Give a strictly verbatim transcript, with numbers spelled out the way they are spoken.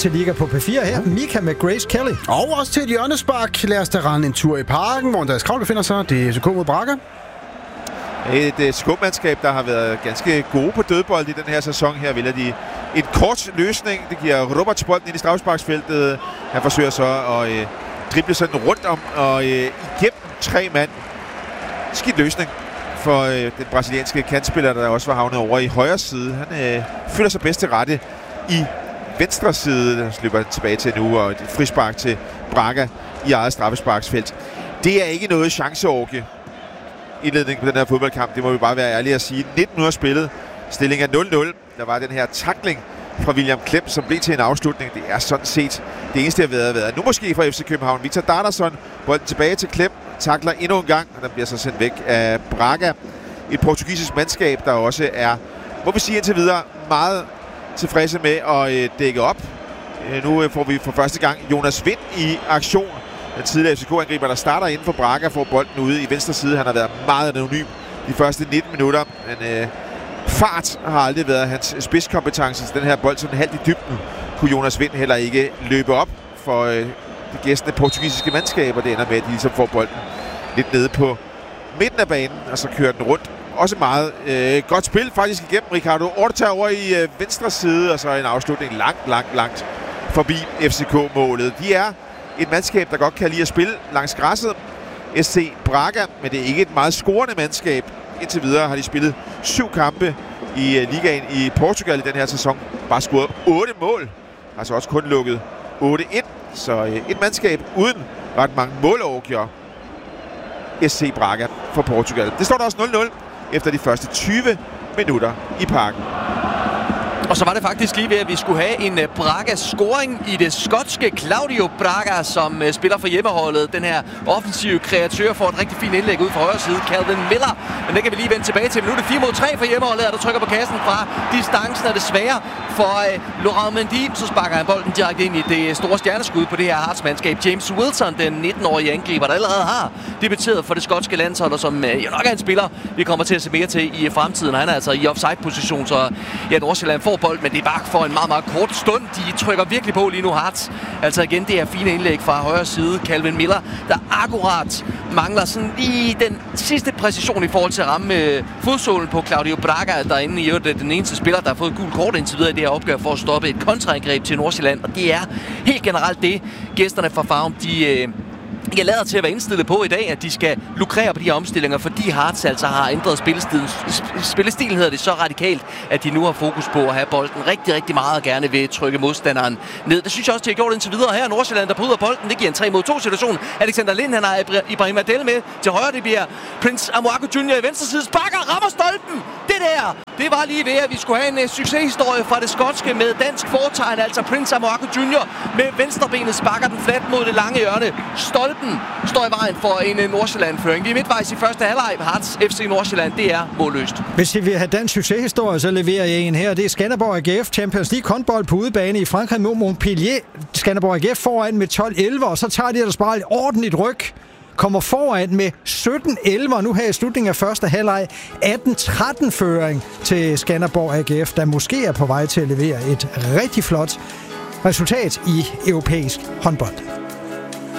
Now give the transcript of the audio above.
til Liga på P fire her. Mika med Grace Kelly. Og også til et hjørnespark. Lad os da rende en tur i parken, hvor Andreas Kravl befinder sig. Det er F C K mod Braga. Et uh, skubmandskab, der har været ganske gode på dødbold i den her sæson. Her vælger de en kort løsning. Det giver Roberts bolden ind i straffesparksfeltet. Han forsøger så at uh, drible sådan rundt om og uh, igennem tre mand. Skidt løsning for uh, den brasilianske kantspiller, der også var havnet over i højre side. Han uh, føler sig bedst til rette i venstre side. Der slipper han tilbage til nu, og et frispark til Braga i eget straffesparksfelt. Det er ikke noget chanceorgie indledning på den her fodboldkamp. Det må vi bare være ærlige at sige. nitten minutter spillet. Stillingen er nul nul. Der var den her tackling fra William Klem, som blev til en afslutning. Det er sådan set det eneste, jeg ved at være. Nu måske fra F C København. Victor Darderson. Bolden tilbage til Klem. Tackler endnu en gang, og den bliver så sendt væk af Braga. Et portugisisk mandskab, der også er, må vi sige indtil videre, meget tilfredse med at øh, dække op. Øh, nu øh, får vi for første gang Jonas Vind i aktion. Den tidligere F C K-angriber, der starter inden for Braga, får bolden ude i venstre side. Han har været meget anonym de første nitten minutter. Men øh, fart har aldrig været hans spidskompetence. Så den her bold sådan halvt i dybden kunne Jonas Vind heller ikke løbe op for øh, de gæstende portugisiske mandskaber. Det ender med, at de ligesom får bolden lidt nede på midten af banen, og så kører den rundt. Også meget øh, godt spil faktisk igennem Ricardo Horta over i øh, venstre side, og så en afslutning langt, langt, langt forbi F C K-målet. De er et mandskab, der godt kan lide at spille langs græsset. S C Braga, men det er ikke et meget scorende mandskab. Indtil videre har de spillet syv kampe i uh, ligaen i Portugal i den her sæson. Bare scoret otte mål. Altså også kun lukket otte ind. Så uh, et mandskab uden ret mange målorgier. S C Braga for Portugal. Det står der også nul nul efter de første tyve minutter i parken. Og så var det faktisk lige ved, at vi skulle have en Braga-scoring i det skotske. Claudio Braga, som uh, spiller for hjemmeholdet. Den her offensive kreatør får et rigtig fint indlæg ud fra højre side. Calvin Miller. Men det kan vi lige vende tilbage til. Nu er det fire mod tre for hjemmeholdet, og der trykker på kassen fra distancen er det svære for uh, Laurent Mendy. Så sparker han bolden direkte ind i det store stjerneskud på det her Hearts-mandskab. James Wilson, den nitten-årige angriber, der allerede har debuteret for det skotske landshold, og som uh, jo nok er en spiller, vi kommer til at se mere til i fremtiden. Han er altså i offside-position, så ja, Nordsjælland får bold, men det er bare for en meget, meget kort stund. De trykker virkelig på lige nu, Hearts. Altså igen, det er fine indlæg fra højre side. Calvin Miller, der akkurat mangler sådan lige den sidste præcision i forhold til at ramme øh, fodsålen på Claudio Braga, der inde i øvrigt den eneste spiller, der har fået gul kort indtil videre i det her opgør for at stoppe et kontraangreb til Nordsjælland. Og det er helt generelt det, gæsterne fra Farum, de øh, jeg lader til at være indstillet på i dag, at de skal lukrere på de her omstillinger, fordi Hearts altså har ændret spillestilen, spillestilen hedder det så radikalt, at de nu har fokus på at have bolden rigtig, rigtig meget og gerne vil trykke modstanderen ned. Det synes jeg også, de har gjort indtil videre. Her er Nordsjælland, der bryder bolden. Det giver en tre mod to situation. Alexander Lind, han har Ibrahim Adel med til højre. Det bliver Prince Amoako junior i venstre side. Sparker, rammer stolpen. Det der, det var lige ved, at vi skulle have en uh, succeshistorie fra det skotske med dansk foretegn. Altså Prince Amoako junior med venstrebenet sparker den flat mod det lange hjørne. Stolpen står i vejen for en Nordsjælland-føring. Vi er midtvejs i første halvleg. Hearts F C Nordsjælland, det er målløst. Hvis I vil have dansk succeshistorie, så leverer jeg en her. Det er Skanderborg A G F Champions League håndbold på udebane i Frankrig mod Montpellier. Skanderborg A G F foran med tolv elleve, og så tager de ellers bare et ordentligt ryg. Kommer foran med sytten elleve, og nu her i slutningen af første halvleg atten tretten føring til Skanderborg A G F, der måske er på vej til at levere et rigtig flot resultat i europæisk håndbold.